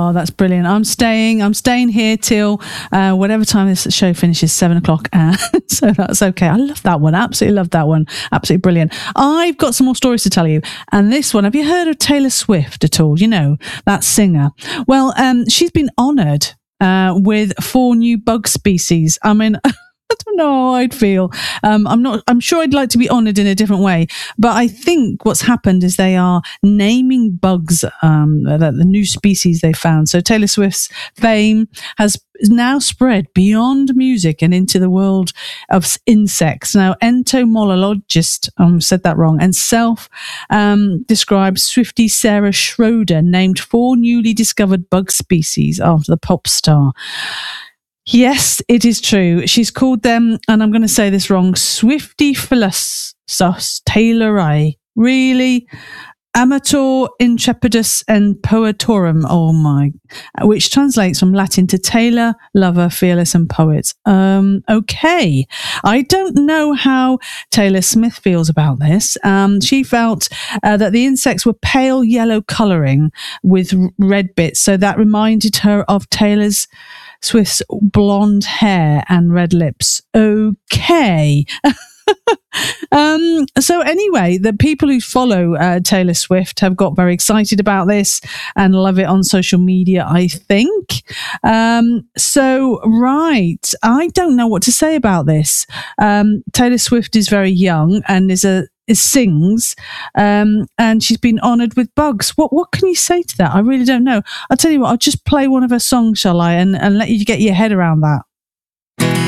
Oh, that's brilliant. I'm staying here till whatever time this show finishes, 7:00. So that's okay. I love that one. Absolutely love that one. Absolutely brilliant. I've got some more stories to tell you. And this one, have you heard of Taylor Swift at all? You know, that singer. Well, she's been honoured with 4 new bug species. I mean, I don't know how I'd feel. I'm sure I'd like to be honoured in a different way, but I think what's happened is they are naming bugs, the new species they found. So Taylor Swift's fame has now spread beyond music and into the world of insects. Now, entomologist, said that wrong, and self-described Swiftie Sarah Schroeder named 4 newly discovered bug species after the pop star. Yes, it is true. She's called them, and I'm going to say this wrong, Swiftifilus taylori. Really? Amator intrepidus and poetorum. Oh my, which translates from Latin to tailor, lover, fearless, and poet. Okay. I don't know how Taylor Smith feels about this. She felt that the insects were pale yellow colouring with red bits, so that reminded her of Taylor's Swift's blonde hair and red lips. Okay. So anyway, the people who follow Taylor Swift have got very excited about this and love it on social media, I think. So, right. I don't know what to say about this. Taylor Swift is very young and sings, and she's been honoured with bugs. What can you say to that? I really don't know. I'll tell you what, I'll just play one of her songs, shall I, and let you get your head around that.